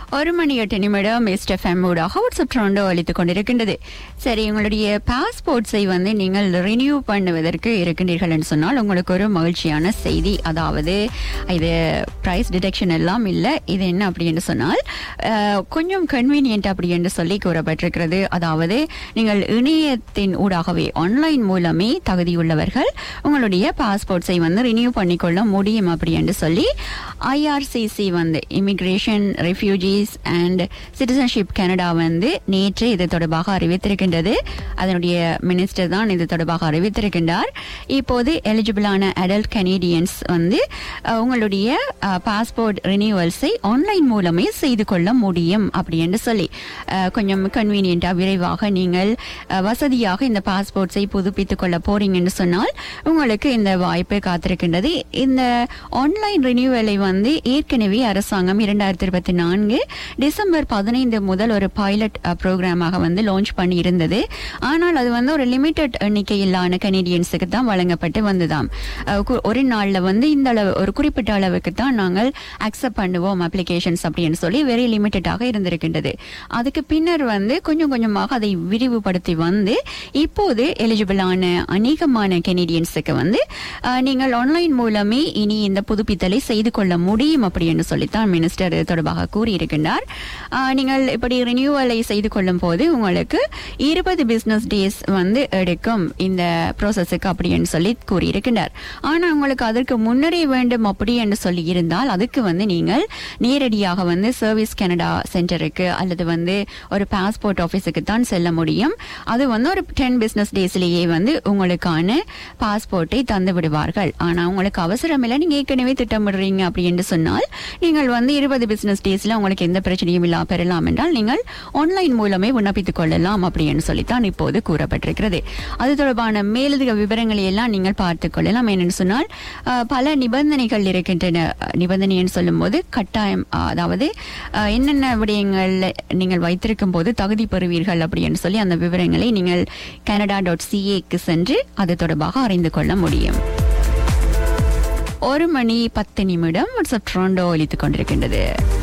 1:08 mister FM ஊடாக WhatsApp ட்ரெண்டோ அளித்துக் கொண்டிருக்கின்றது. சரி, உங்களுடைய பாஸ்போர்ட்ஸை நீங்கள் ரினியூ பண்ணுவதற்கு இருக்கின்றீர்கள் என்று சொன்னால் உங்களுக்கு ஒரு மகிழ்ச்சியான செய்தி. அதாவது இது பிரைஸ் டிடெக்ஷன் எல்லாம் இல்லை. இது என்ன அப்படி என்று சொன்னால் கொஞ்சம் கன்வீனியன்ட் அப்படி என்று சொல்லி கூறப்பட்டிருக்கிறது. அதாவது நீங்கள் இணையத்தின் ஊடாகவே ஆன்லைன் மூலமே தகுதியுள்ளவர்கள் உங்களுடைய பாஸ்போர்ட்ஸை ரினியூ பண்ணிக்கொள்ள முடியும் அப்படி என்று சொல்லி IRCC immigration refugees and citizenship Canada நேற்று இது தொடர்பாக அறிவித்திருக்கின்றது. அதனுடைய மினிஸ்டர் தான் இது தொடர்பாக அறிவித்திருக்கின்றார். இப்போது எலிஜிபிளான அடல்ட் கனேடியன்ஸ் உங்களுடைய பாஸ்போர்ட் ரினியூவல்ஸை ஆன்லைன் மூலமே செய்து கொள்ள முடியும் அப்படி என்று சொல்லி கொஞ்சம் கன்வீனியன்டா விரைவாக நீங்கள் வசதியாக இந்த பாஸ்போர்ட்ஸை புதுப்பித்துக் கொள்ள போறீங்கன்னு சொன்னால் உங்களுக்கு இந்த வாய்ப்பு காத்திருக்கின்றது. இந்த ஆன்லைன் ரினியூவலை ஏற்கனவே அரசாங்கம் 2024 டிசம்பர் 15 முதல் ஒரு பைலட் ப்ரோக்ராமாக லான்ச் பண்ணி இருந்தது. ஆனால் அது ஒரு லிமிடெட் எண்ணிக்கையிலான கனேடியன்ஸுக்கு தான் வழங்கப்பட்டு வந்ததாம். ஒரு நாள்ல இந்த அளவு ஒரு குறிப்பிட்ட அளவுக்கு தான் நாங்கள் அக்செப்ட் பண்ணுவோம் அப்ளிகேஷன்ஸ் அப்படின்னு சொல்லி வெரி லிமிட்டடாக இருந்திருக்கின்றது. அதுக்கு பின்னர் கொஞ்சம் கொஞ்சமாக அதை விரிவுபடுத்தி இப்போது எலிஜிபிளான அநேகமான கனேடியன்ஸுக்கு நீங்கள் ஆன்லைன் மூலமே இனி இந்த புதுப்பித்தலை செய்து கொள்ள முடியும் அப்படி என்று சொல்லித்தான் மினிஸ்டர் தொடர்பாக கூறியிருக்கின்றார். நீங்கள் இப்படி ரினியூவலை செய்து கொள்ளும் போது உங்களுக்கு 20 பிசினஸ் டேஸ் எடுக்கும் இந்த ப்ராசஸுக்கு அப்படி என்று சொல்லி கூறியிருக்கின்றார். ஆனால் உங்களுக்கு அதற்கு முன்னரே வேண்டும் அப்படி என்று சொல்லி இருந்தால் அதுக்கு நீங்கள் நேரடியாக சர்வீஸ் கனடா சென்டருக்கு அல்லது ஒரு பாஸ்போர்ட் ஆபீஸுக்கு தான் செல்ல முடியும். அது ஒரு 10 பிசினஸ் டேஸ்லேயே உங்களுக்கான பாஸ்போர்ட்டை தந்து விடுவார்கள். ஆனால் உங்களுக்கு அவசரம் இல்லை, நீங்க ஏற்கனவே திட்டமிடுறீங்க அப்படி என்று சொன்னால் நீங்கள் 20 பிசினஸ் டேஸ்ல உங்களுக்கு எந்த பிரச்சனையும் இல்லா பெறலாம் என்றால் நீங்கள் ஆன்லைன் மூலமே விண்ணப்பித்துக் கொள்ளலாம் அப்படி என்று சொல்லித்தான் இப்போது கூறப்பட்டிருக்கிறது. அது தொடர்பான மேலதிக விவரங்களை எல்லாம் நீங்கள் பார்த்துக் கொள்ளலாம். ஏனென்று சொன்னால் பல நிபந்தனைகள் இருக்கின்றன. நிபந்தனை என்று சொல்லும் போது கட்டாயம், அதாவது என்னென்ன விடயங்கள் நீங்கள் வைத்திருக்கும் போது தகுதி பெறுவீர்கள் அப்படி என்று சொல்லி அந்த விவரங்களை நீங்கள் canada.ca சென்று அது தொடர்பாக அறிந்து கொள்ள முடியும். 1:10 வாட்ஸ்அப் ட்ரோண்டோ ஒலித்துக் கொண்டிருக்கின்றது.